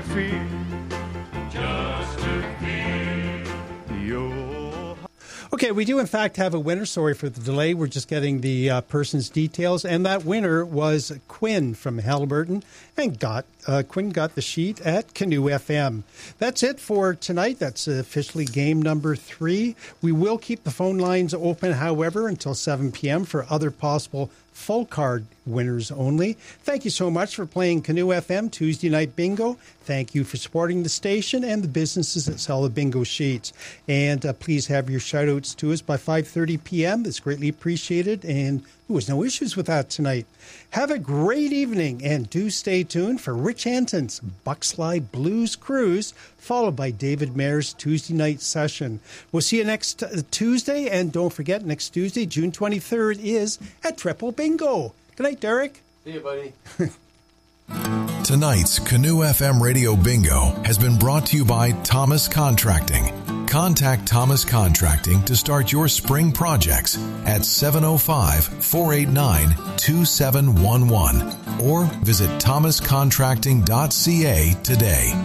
feel, just to feel your. Okay, we do in fact have a winner. Sorry for the delay. We're just getting the person's details. And that winner was Quinn from Haliburton. And Quinn got the sheet at Canoe FM. That's it for tonight. That's officially game number 3. We will keep the phone lines open, however, until 7 p.m. for other possible full card winners only. Thank you so much for playing Canoe FM Tuesday Night Bingo. Thank you for supporting the station and the businesses that sell the bingo sheets. And please have your shout-outs to us by 5:30 p.m. It's greatly appreciated, and there was no issues with that tonight. Have a great evening, and do stay tuned for Rich Anton's Buckslide Blues Cruise, followed by David Mayer's Tuesday night session. We'll see you next Tuesday, and don't forget, next Tuesday, June 23rd, is at Triple Bingo. Good night, Derek. See you, buddy. Tonight's Canoe FM Radio Bingo has been brought to you by Thomas Contracting. Contact Thomas Contracting to start your spring projects at 705-489-2711 or visit thomascontracting.ca today.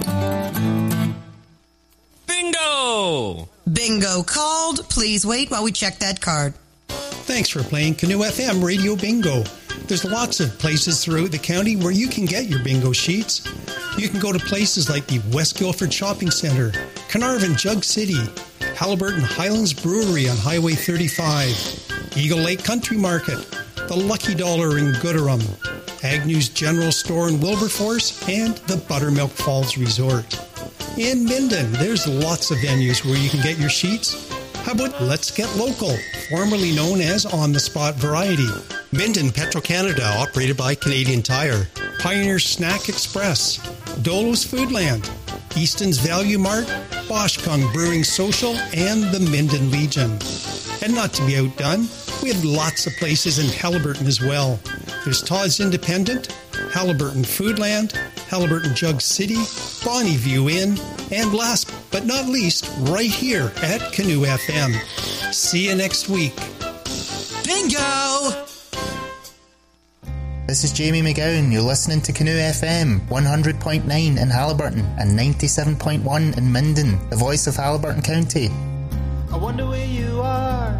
Bingo! Bingo called. Please wait while we check that card. Thanks for playing Canoe FM Radio Bingo. There's lots of places throughout the county where you can get your bingo sheets. You can go to places like the West Guilford Shopping Centre, Carnarvon Jug City, Haliburton Highlands Brewery on Highway 35, Eagle Lake Country Market, the Lucky Dollar in Gooderham, Agnew's General Store in Wilberforce, and the Buttermilk Falls Resort. In Minden, there's lots of venues where you can get your sheets. How about Let's Get Local, formerly known as On the Spot Variety? Minden Petro-Canada, operated by Canadian Tire. Pioneer Snack Express. Dolo's Foodland. Easton's Value Mart. Boschkong Brewing Social, and the Minden Legion. And not to be outdone, we have lots of places in Haliburton as well. There's Todd's Independent, Haliburton Foodland, Haliburton Jug City, Bonnyview Inn, and last but not least, right here at Canoe FM. See you next week. Bingo! This is Jamie McGowan. You're listening to Canoe FM, 100.9 in Haliburton and 97.1 in Minden, the voice of Haliburton County. I wonder where you are.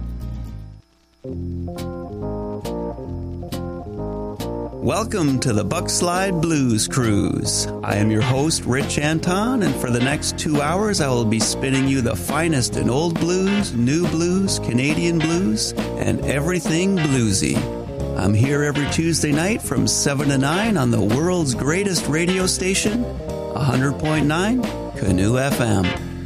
Welcome to the Buckslide Blues Cruise. I am your host, Rich Anton, and for the next 2 hours, I will be spinning you the finest in old blues, new blues, Canadian blues, and everything bluesy. I'm here every Tuesday night from 7 to 9 on the world's greatest radio station, 100.9 Canoe FM.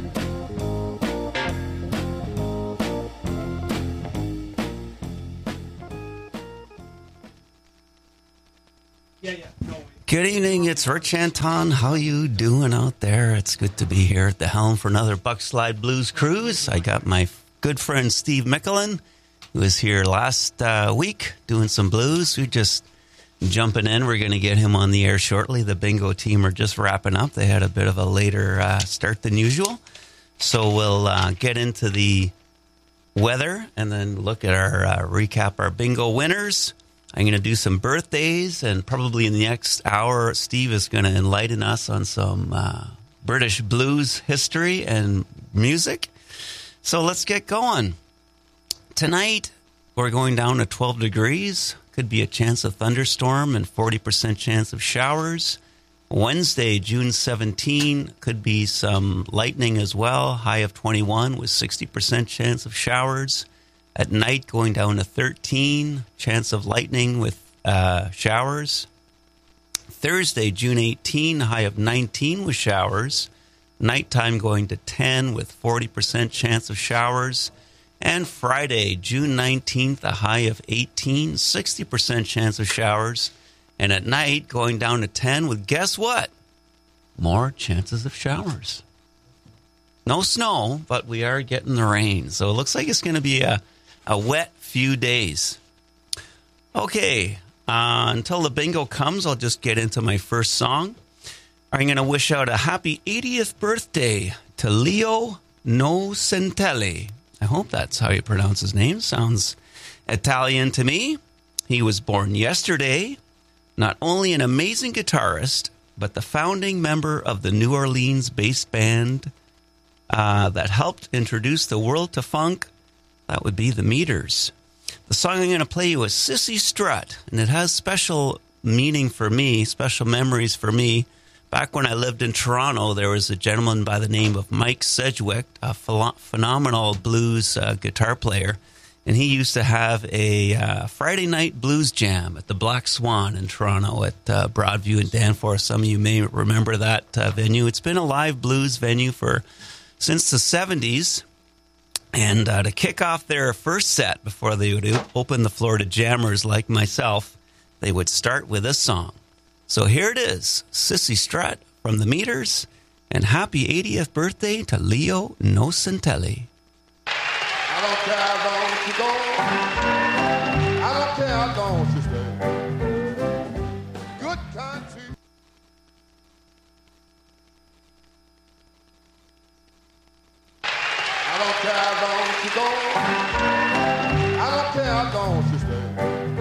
Good evening, it's Rich Anton. How you doing out there? It's good to be here at the helm for another Buckslide Blues Cruise. I got my good friend Steve Mickelin, who was here last week doing some blues. We're just jumping in. We're going to get him on the air shortly. The bingo team are just wrapping up. They had a bit of a later start than usual. So we'll get into the weather and then look at our recap our bingo winners. I'm going to do some birthdays, and probably in the next hour, Steve is going to enlighten us on some British blues history and music. So let's get going. Tonight, we're going down to 12 degrees. Could be a chance of thunderstorm and 40% chance of showers. Wednesday, June 17, could be some lightning as well. High of 21 with 60% chance of showers. At night, going down to 13, chance of lightning with showers. Thursday, June 18, high of 19 with showers. Nighttime going to 10 with 40% chance of showers. And Friday, June 19th, a high of 18, 60% chance of showers. And at night, going down to 10 with, guess what? More chances of showers. No snow, but we are getting the rain. So it looks like it's going to be a wet few days. Okay, until the bingo comes, I'll just get into my first song. I'm going to wish out a happy 80th birthday to Leo Nocentelli. I hope that's how you pronounce his name. Sounds Italian to me. He was born yesterday. Not only an amazing guitarist, but the founding member of the New Orleans-based band that helped introduce the world to funk, that would be the Meters. The song I'm going to play you is Sissy Strut, and it has special meaning for me, special memories for me. Back when I lived in Toronto, there was a gentleman by the name of Mike Sedgwick, a phenomenal blues guitar player, and he used to have a Friday night blues jam at the Black Swan in Toronto at Broadview and Danforth. Some of you may remember that venue. It's been a live blues venue since the 70s. And to kick off their first set before they would open the floor to jammers like myself, they would start with a song. So here it is, Sissy Strut from the Meters, and happy 80th birthday to Leo Nocentelli. I don't care how long she goes. I don't care how long she stays. Good country. I don't care how long she goes. I don't care how long she stays.